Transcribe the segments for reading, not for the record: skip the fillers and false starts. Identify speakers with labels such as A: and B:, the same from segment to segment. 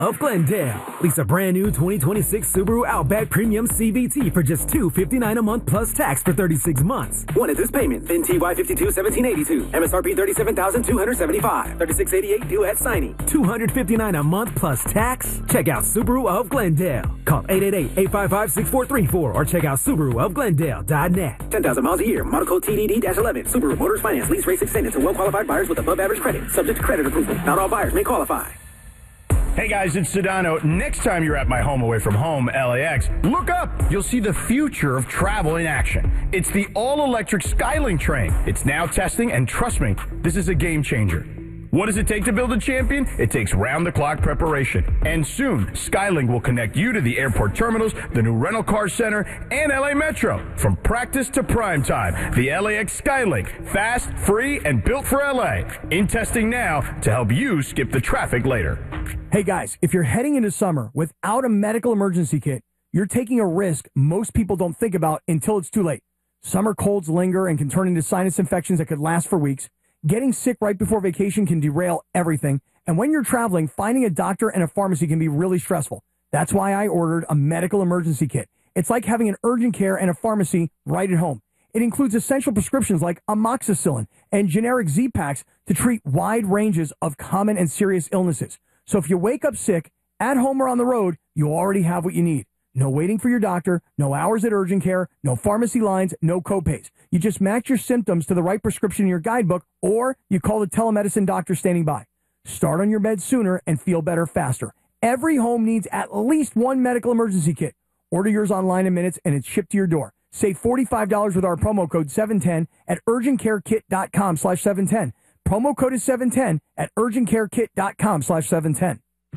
A: of Glendale. Lease a brand new 2026 Subaru Outback Premium CVT for just $259 a month plus tax for 36 months. One at this payment, then TY52 1782. MSRP $37,275. $3688 due at signing. $259 a month plus tax. Check out Subaru of Glendale. Call 888-855-6434 or check out SubaruofGlendale.net. 10,000 miles a year. Model code TDD-11. Subaru Motors Finance. Lease rates extended to well-qualified buyers with above-average credit. Subject to credit approval. Not all buyers may qualify.
B: Hey guys, it's Sedano. Next time you're at my home away from home, LAX, look up. You'll see the future of travel in action. It's the all-electric Skylink train. It's now testing, and trust me, this is a game changer. What does it take to build a champion? It takes round-the-clock preparation. And soon, Skylink will connect you to the airport terminals, the new rental car center, and LA Metro. From practice to prime time, the LAX Skylink. Fast, free, and built for LA. In testing now to help you skip the traffic later.
C: Hey guys, if you're heading into summer without a medical emergency kit, you're taking a risk most people don't think about until it's too late. Summer colds linger and can turn into sinus infections that could last for weeks. Getting sick right before vacation can derail everything. And when you're traveling, finding a doctor and a pharmacy can be really stressful. That's why I ordered a medical emergency kit. It's like having an urgent care and a pharmacy right at home. It includes essential prescriptions like amoxicillin and generic Z-Packs to treat wide ranges of common and serious illnesses. So if you wake up sick, at home or on the road, you already have what you need. No waiting for your doctor, no hours at urgent care, no pharmacy lines, no copays. You just match your symptoms to the right prescription in your guidebook, or you call the telemedicine doctor standing by. Start on your meds sooner and feel better faster. Every home needs at least one medical emergency kit. Order yours online in minutes and it's shipped to your door. Save $45 with our promo code 710 at urgentcarekit.com/710. Promo code is 710 at urgentcarekit.com/710.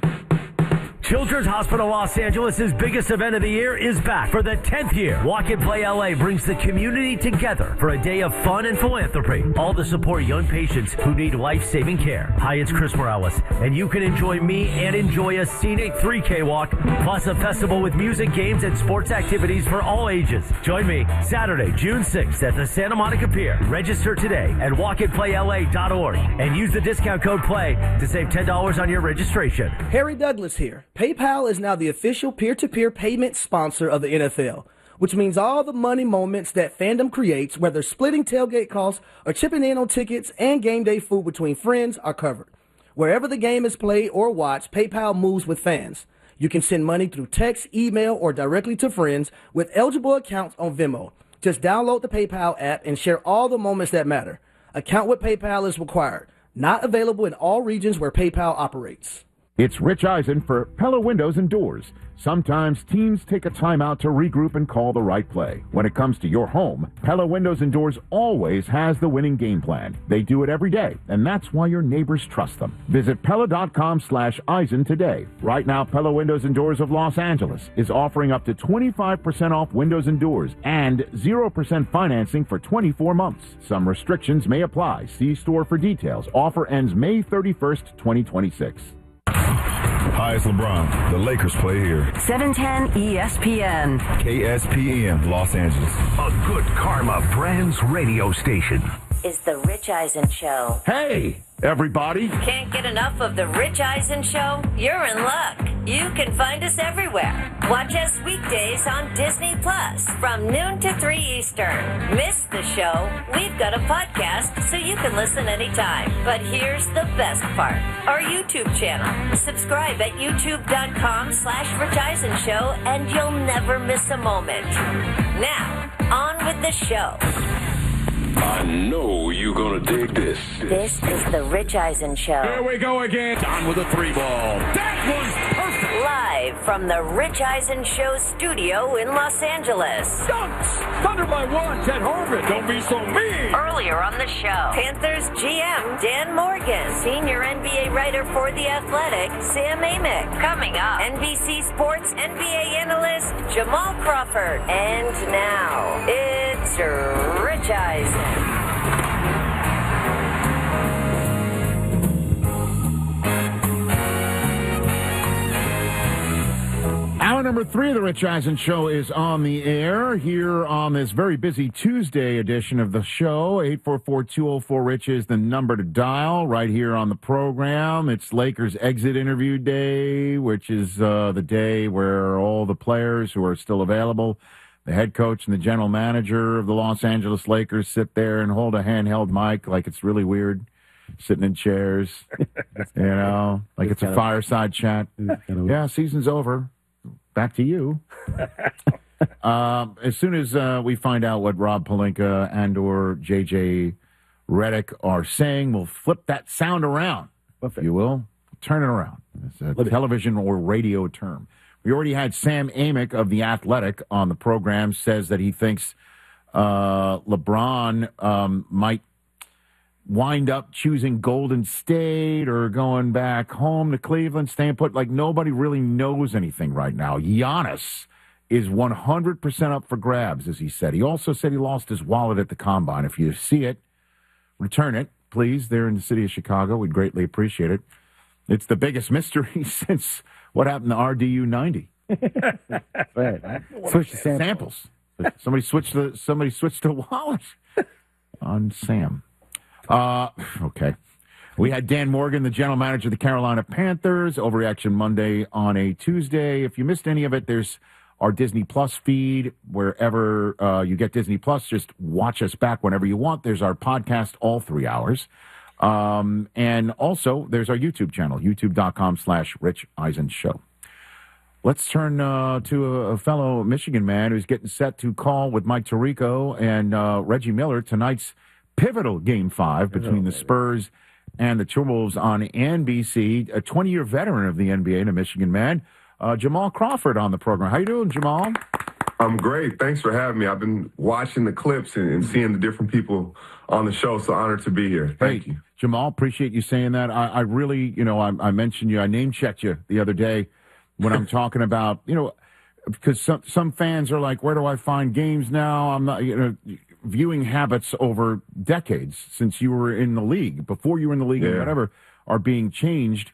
D: Children's Hospital Los Angeles' biggest event of the year is back for the 10th year. Walk and Play LA brings the community together for a day of fun and philanthropy, all to support young patients who need life-saving care. Hi, it's Chris Morales, and you can enjoy me and enjoy a scenic 3K walk, plus a festival with music, games, and sports activities for all ages. Join me Saturday, June 6th at the Santa Monica Pier. Register today at walkandplayla.org and use the discount code PLAY to save $10 on your registration.
E: Harry Douglas here. PayPal is now the official peer-to-peer payment sponsor of the NFL, which means all the money moments that fandom creates, whether splitting tailgate costs or chipping in on tickets and game day food between friends, are covered. Wherever the game is played or watched, PayPal moves with fans. You can send money through text, email, or directly to friends with eligible accounts on Venmo. Just download the PayPal app and share all the moments that matter. Account with PayPal is required. Not available in all regions where PayPal operates.
F: It's Rich Eisen for Pella Windows and Doors. Sometimes teams take a timeout to regroup and call the right play. When it comes to your home, Pella Windows and Doors always has the winning game plan. They do it every day, and that's why your neighbors trust them. Visit Pella.com/Eisen today. Right now, Pella Windows and Doors of Los Angeles is offering up to 25% off windows and doors and 0% financing for 24 months. Some restrictions may apply. See store for details. Offer ends May 31st, 2026.
G: Hi, it's LeBron. The Lakers play here.
H: 710 ESPN.
G: KSPN, Los Angeles.
D: A Good Karma Brands radio station.
H: Is the Rich Eisen Show.
F: Hey, everybody.
H: Can't get enough of the Rich Eisen Show? You're in luck. You can find us everywhere. Watch us weekdays on Disney Plus from noon to 3 Eastern. Miss the show? We've got a podcast so you can listen anytime. But here's the best part. Our YouTube channel. Subscribe at youtube.com/Rich Eisen Show and you'll never miss a moment. Now, on with the show.
I: I know you're gonna dig this.
H: This is the Rich Eisen Show.
I: Here we go again. Don with a 3-ball. That was perfect.
H: Live from the Rich Eisen Show studio in Los Angeles.
I: Dunks. Thunder by 1. Ted Harvin. Don't be so mean.
H: Earlier on the show, Panthers GM Dan Morgan, senior NBA writer for The Athletic Sam Amick. Coming up, NBC Sports NBA analyst Jamal Crawford. And now, it's Rich Eisen.
J: Alan
F: number 3 of the Rich Eisen Show is on the air here on this very busy Tuesday edition of the show. 844-204-RICH is the number to dial right here on the program. It's Lakers exit interview day, which is the day where all the players who are still available, the head coach and the general manager of the Los Angeles Lakers, sit there and hold a handheld mic like it's really weird, sitting in chairs, like it's a fireside chat. Yeah, season's over. Back to you. As soon as we find out what Rob Pelinka and or J.J. Redick are saying, we'll flip that sound around, if you will. Turn it around. It's a television or radio term. We already had Sam Amick of The Athletic on the program, says that he thinks LeBron might wind up choosing Golden State or going back home to Cleveland, staying put. Like, nobody really knows anything right now. Giannis is 100% up for grabs, as he said. He also said he lost his wallet at the Combine. If you see it, return it, please. They're in the city of Chicago. We'd greatly appreciate it. It's the biggest mystery since what happened to RDU 90.
J: Right. Switch the
F: samples. Somebody switched the wallet on Sam. Okay. We had Dan Morgan, the general manager of the Carolina Panthers, Overreaction Monday on a Tuesday. If you missed any of it, there's our Disney Plus feed. Wherever you get Disney Plus, just watch us back whenever you want. There's our podcast all 3 hours. And also, there's our YouTube channel, youtube.com/Rich Eisen Show. Let's turn to a fellow Michigan man who's getting set to call with Mike Tirico and Reggie Miller tonight's pivotal Game 5 between the Spurs and the Timberwolves on NBC. A 20-year veteran of the NBA and a Michigan man, Jamal Crawford on the program. How you doing, Jamal?
K: I'm great. Thanks for having me. I've been watching the clips and seeing the different people on the show, so honored to be here. Thank you.
F: Jamal, appreciate you saying that. I really, I mentioned you. I name-checked you the other day when I'm talking about, because some fans are like, where do I find games now? I'm not, viewing habits over decades since you were in the league, before you were in the league, and whatever, are being changed.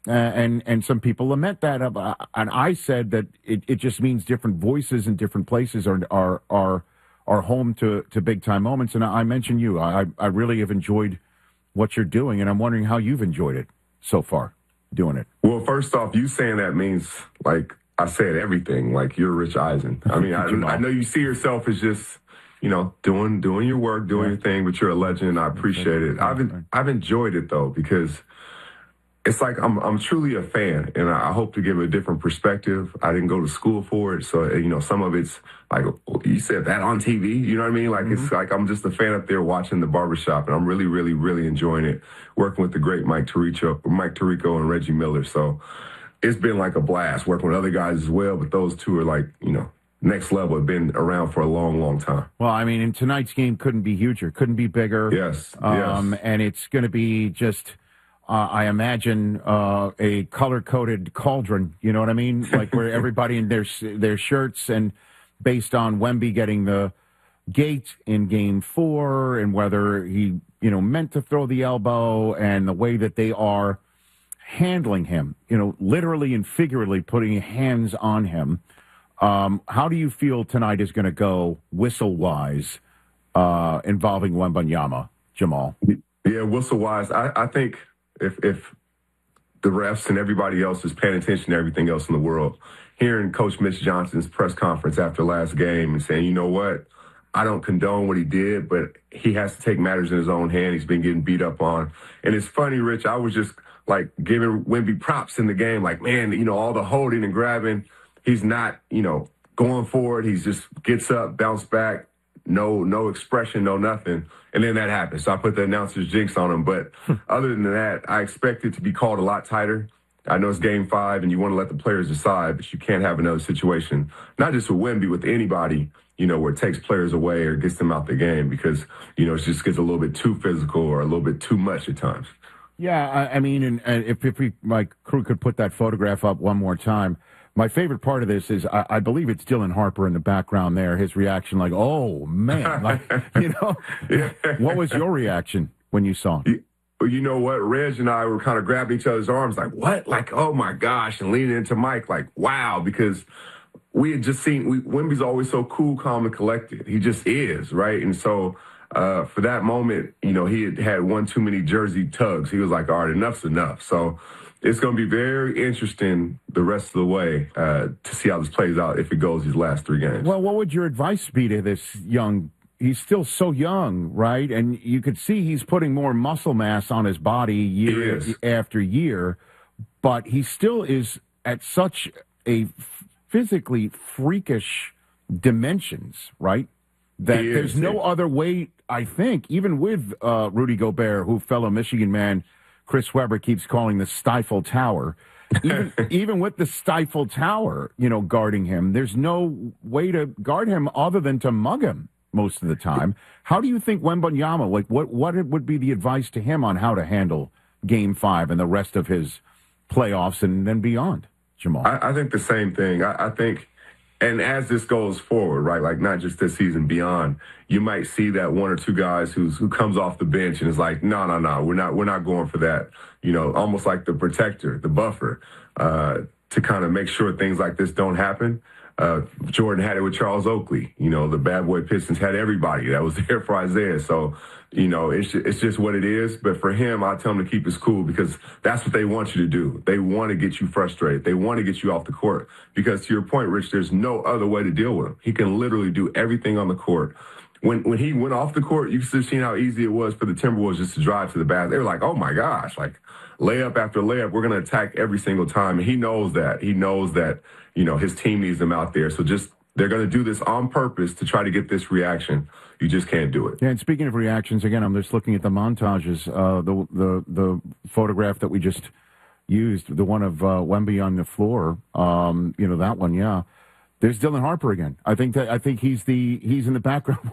F: And some people lament that. And I said that it just means different voices in different places are home to big time moments. And I mentioned you. I really have enjoyed what you're doing, and I'm wondering how you've enjoyed it so far, doing it.
K: Well, first off, you saying that means, like, I said everything. Like, you're Rich Eisen. I mean, I know you see yourself as just, doing your work, doing your thing, but you're a legend. I appreciate it. I've enjoyed it though, because it's like I'm truly a fan, and I hope to give a different perspective. I didn't go to school for it, so some of it's like, you said that on TV. You know what I mean? Like It's like I'm just a fan up there watching the barbershop, and I'm really, really, really enjoying it. Working with the great Mike Tirico, and Reggie Miller. So it's been like a blast working with other guys as well. But those two are like next level, have been around for a long, long time.
F: Well, I mean, and tonight's game couldn't be huger, couldn't be bigger.
K: Yes.
F: And it's going to be just, I imagine, a color-coded cauldron, you know what I mean? Like where everybody in their shirts, and based on Wemby getting the gate in Game 4 and whether he, meant to throw the elbow, and the way that they are handling him, literally and figuratively putting hands on him. How do you feel tonight is going to go whistle-wise involving Wembanyama, Jamal?
K: Yeah, whistle-wise, I think if the refs and everybody else is paying attention to everything else in the world, hearing Coach Mitch Johnson's press conference after last game and saying, you know what, I don't condone what he did, but he has to take matters in his own hand. He's been getting beat up on. And it's funny, Rich, I was just like giving Wemby props in the game, like, man, all the holding and grabbing. He's not, going forward. He just gets up, bounce back, no expression, no nothing. And then that happens. So I put the announcer's jinx on him. But other than that, I expect it to be called a lot tighter. I know it's Game 5 and you want to let the players decide, but you can't have another situation, not just with Wemby, with anybody, where it takes players away or gets them out the game because, it just gets a little bit too physical or a little bit too much at times.
F: Yeah, I mean, and if my crew could put that photograph up one more time. My favorite part of this is I believe it's Dylan Harper in the background there. His reaction, like, oh, man. Like, What was your reaction when you saw him?
K: You know what? Reg and I were kind of grabbing each other's arms like, what? Like, oh, my gosh, and leaning into Mike like, wow, because we had just seen Wemby's always so cool, calm, and collected. He just is, right? And so for that moment, he had one too many jersey tugs. He was like, all right, enough's enough. So it's going to be very interesting the rest of the way to see how this plays out if it goes these last 3 games.
F: Well, what would your advice be to this young? He's still so young, right? And you could see he's putting more muscle mass on his body year after year, but he still is at such a physically freakish dimensions, right? That there's no other way, I think, even with Rudy Gobert, who fellow Michigan man Chris Webber keeps calling the Stifle Tower. Even with the Stifle Tower, guarding him, there's no way to guard him other than to mug him most of the time. How do you think Wembanyama, what would be the advice to him on how to handle Game 5 and the rest of his playoffs and then beyond, Jamal?
K: I think the same thing. I think, and as this goes forward, right, like not just this season, beyond, you might see that 1 or 2 guys who comes off the bench and is like, no, we're not going for that. Almost like the protector, the buffer, to kind of make sure things like this don't happen. Jordan had it with Charles Oakley. The bad boy Pistons had everybody that was there for Isaiah. So, it's just what it is. But for him, I tell him to keep his cool because that's what they want you to do. They want to get you frustrated. They want to get you off the court because, to your point, Rich, there's no other way to deal with him. He can literally do everything on the court. When he went off the court, you could have seen how easy it was for the Timberwolves just to drive to the basket. They were like, oh, my gosh, like layup after layup, we're going to attack every single time. And he knows that. He knows that, his team needs him out there. So they're going to do this on purpose to try to get this reaction. You just can't do it.
F: Yeah, and speaking of reactions, again, I'm just looking at the montages. The photograph that we just used, the one of Wemby on the floor, that one, yeah. There's Dylan Harper again. I think he's in the background.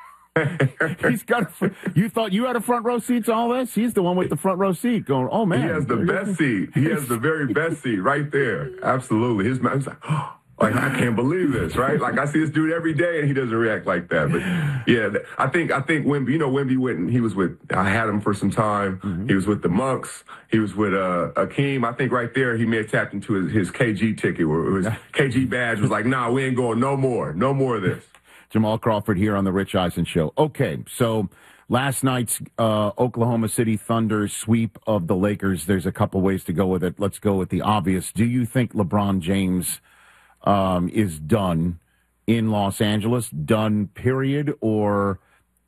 F: He's got. You thought you had a front row seat to all this? He's the one with the front row seat. Going, oh man,
K: he has the best seat. He has the very best seat right there. Absolutely. His man's like, oh, like I can't believe this, right? Like I see this dude every day, and he doesn't react like that. But yeah, I think Wemby. Wemby went. He was with. I had him for some time. Mm-hmm. He was with the Monks. He was with Akeem. I think right there he may have tapped into his KG ticket, where his KG badge was like, nah, we ain't going no more of this.
F: Jamal Crawford here on the Rich Eisen Show. Okay, so last night's Oklahoma City Thunder sweep of the Lakers, there's a couple ways to go with it. Let's go with the obvious. Do you think LeBron James is done in Los Angeles, done, period, or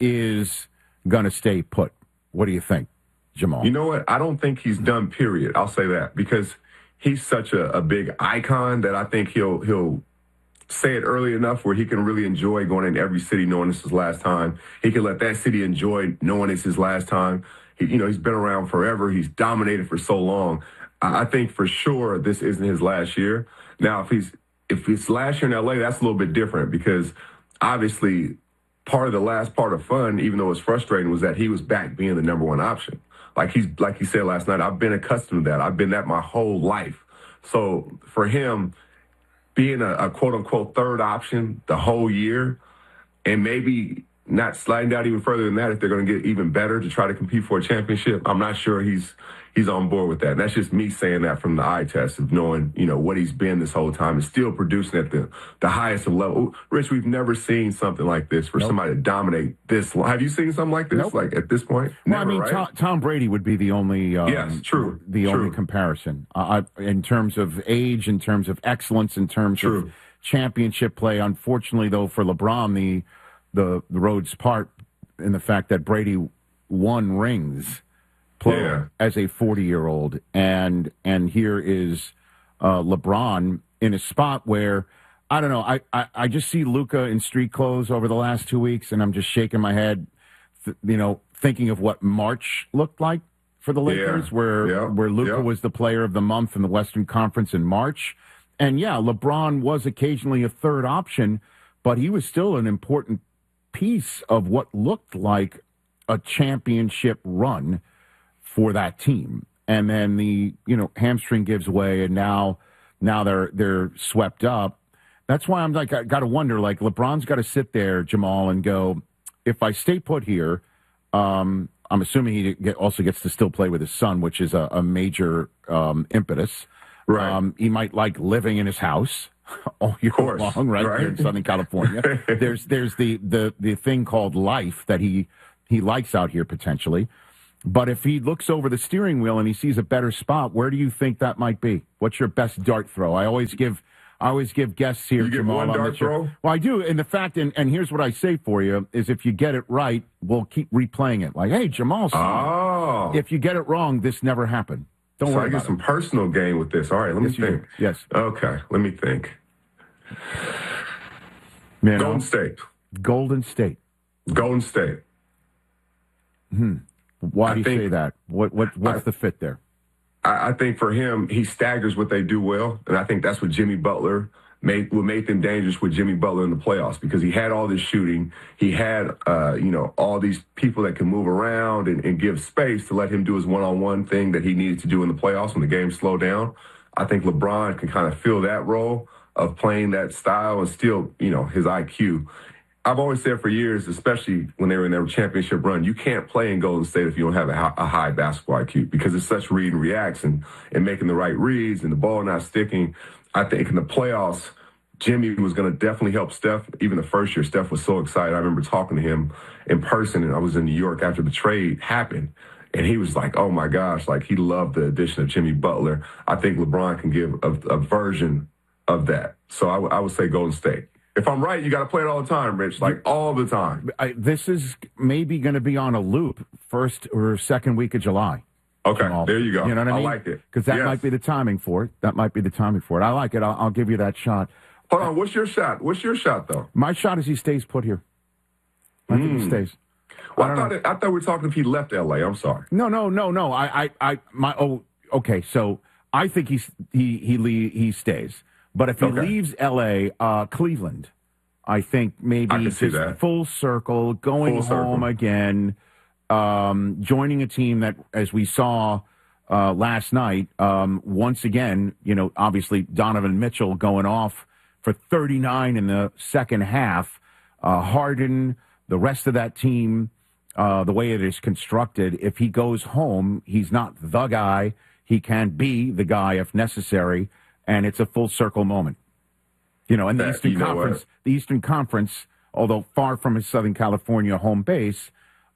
F: is going to stay put? What do you think, Jamal?
K: You know what? I don't think he's done, period. I'll say that because he's such a big icon that I think he'll say it early enough where he can really enjoy going in every city knowing it's his last time. He can let that city enjoy knowing it's his last time. He's been around forever. He's dominated for so long. I think for sure this isn't his last year. Now, if it's last year in LA, that's a little bit different because obviously part of the last part of fun, even though it's frustrating, was that he was back being the number one option. Like he said last night, I've been accustomed to that. I've been that my whole life. So for him, being a quote-unquote third option the whole year and maybe not sliding down even further than that if they're going to get even better to try to compete for a championship, I'm not sure he's on board with that. And that's just me saying that from the eye test of knowing, what he's been this whole time and still producing at the highest of level. Rich, we've never seen something like this for somebody to dominate this long. Have you seen something like this, like at this point?
F: Well,
K: never,
F: right? Tom Brady would be the only
K: true.
F: Only comparison in terms of age, in terms of excellence, in terms of championship play. Unfortunately, though, for LeBron, the roads part in the fact that Brady won rings as a 40-year-old, and here is LeBron in a spot where I don't know. I just see Luka in street clothes over the last 2 weeks, and I'm just shaking my head, thinking of what March looked like for the Lakers, where Luka was the player of the month in the Western Conference in March, and LeBron was occasionally a third option, but he was still an important piece of what looked like a championship run for that team. And then the hamstring gives way, and now they're swept up. That's why I'm like, I got to wonder, like, LeBron's got to sit there, Jamal, and go, if I stay put here, I'm assuming he also gets to still play with his son, which is a major impetus.
K: Right.
F: He might like living in his house. all year long, right here in Southern California. There's the thing called life that he likes out here potentially. But if he looks over the steering wheel and he sees a better spot, where do you think that might be? What's your best dart throw? I always give guests here.
K: You give one dart throw?
F: Well, I do. And the fact, and here's what I say for you, is if you get it right, we'll keep replaying it. Like, hey, Jamal, if you get it wrong, this never happened. Don't worry about it.
K: So I get some personal gain with this. All right, let me think.
F: Yes.
K: Okay, let me think.
F: Man,
K: Golden State.
F: Golden State.
K: Golden State.
F: Why do you say that? What's the fit there?
K: I think for him, he staggers what they do well, and I think that's what Jimmy Butler made them dangerous with Jimmy Butler in the playoffs, because he had all this shooting, he had all these people that can move around and give space to let him do his one-on-one thing that he needed to do in the playoffs when the game slowed down. I think LeBron can kind of fill that role of playing that style and still, his IQ. I've always said for years, especially when they were in their championship run, you can't play in Golden State if you don't have a high basketball IQ, because it's such read and reacts and making the right reads and the ball not sticking. I think in the playoffs, Jimmy was going to definitely help Steph. Even the first year, Steph was so excited. I remember talking to him in person, and I was in New York after the trade happened. And he was like, oh, my gosh, like he loved the addition of Jimmy Butler. I think LeBron can give a version of that. So I would say Golden State. If I'm right, you got to play it all the time, Rich, like all the time.
F: This is maybe going to be on a loop first or second week of July.
K: Okay,
F: Jamal.
K: There you go.
F: You know what I mean?
K: I like it.
F: Because that might be the timing for it. I like it. I'll give you that shot.
K: Hold on. What's your shot? What's your shot, though?
F: My shot is he stays put here. I think he stays.
K: Well, I thought we were talking if he left L.A. I'm sorry.
F: No. Okay. So I think he stays. But if he leaves L.A., Cleveland, I think maybe just full circle, going home again, joining a team that, as we saw last night, once again, obviously Donovan Mitchell going off for 39 in the second half. Harden, the rest of that team, the way it is constructed, if he goes home, he's not the guy. He can be the guy if necessary. And it's a full circle moment, and the Eastern Conference, although far from his Southern California home base,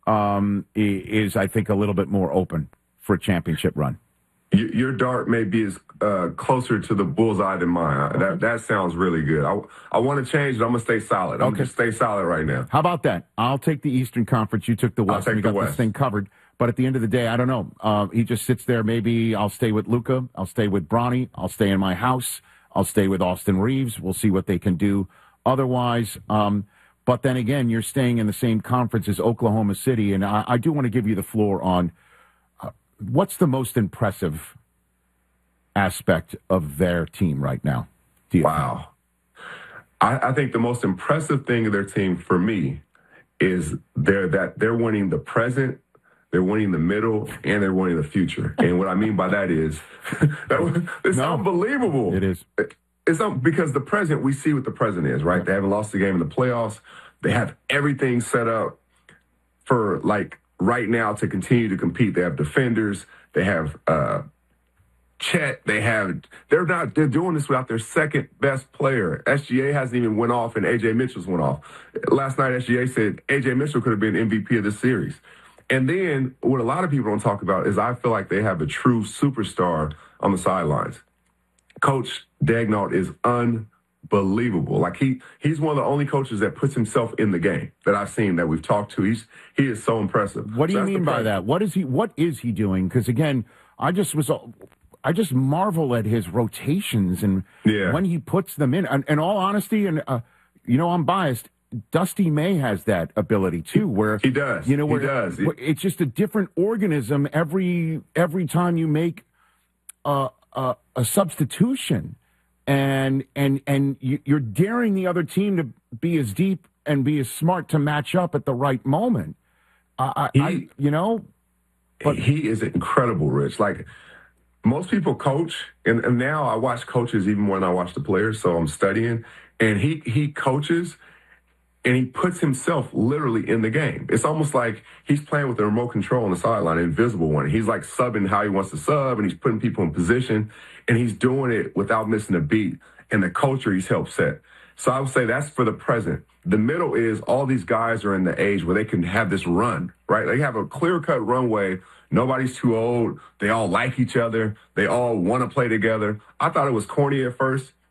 F: is I think a little bit more open for a championship run.
K: Your dart may be as closer to the bullseye than mine. That sounds really good. I want to change it. I'm gonna stay solid. I'm gonna stay solid right now.
F: How about that? I'll take the Eastern Conference. You took the West.
K: I'll take the West.
F: This thing covered. But at the end of the day, I don't know. He just sits there. Maybe I'll stay with Luka. I'll stay with Bronny. I'll stay in my house. I'll stay with Austin Reeves. We'll see what they can do otherwise. But then again, you're staying in the same conference as Oklahoma City. And I do want to give you the floor on what's the most impressive aspect of their team right now?
K: Wow. I think the most impressive thing of their team for me is they're winning the present, they're winning the middle, and they're winning the future. And what I mean by that is it's unbelievable.
F: It is.
K: It's because the present, we see what the present is, right? They haven't lost the game in the playoffs. They have everything set up for, like, right now to continue to compete. They have defenders. They have Chet. They're doing this without their second best player. SGA hasn't even went off, and AJ Mitchell's went off. Last night, SGA said AJ Mitchell could have been MVP of this series. And then what a lot of people don't talk about is I feel like they have a true superstar on the sidelines. Coach Daigneault is unbelievable. Like he's one of the only coaches that puts himself in the game that I've seen, that we've talked to. He is so impressive.
F: What do you mean by that? What is he doing? Because again, I just marvel at his rotations and when he puts them in. In all honesty, and I'm biased, Dusty May has that ability too, where
K: he does.
F: It's just a different organism every time you make a substitution, and you're daring the other team to be as deep and be as smart to match up at the right moment. But
K: he is incredible, Rich. Like most people coach, and now I watch coaches even more than I watch the players, so I'm studying, and he coaches. And he puts himself literally in the game. It's almost like he's playing with the remote control on the sideline, an invisible one. He's like subbing how he wants to sub, and he's putting people in position, and he's doing it without missing a beat. and the culture he's helped set. So I would say that's for the present. The middle is all these guys are in the age where they can have this run, right? They have a clear-cut runway. Nobody's too old. They all like each other. They all want to play together. I thought it was corny at first,